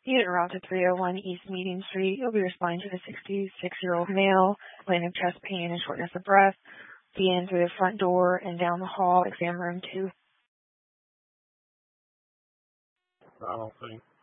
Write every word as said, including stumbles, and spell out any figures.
Unit route to three oh one East Meeting Street. You'll be responding to the sixty-six-year-old male, complaining of chest pain and shortness of breath. Be in through the front door and down the hall, exam room two. I don't think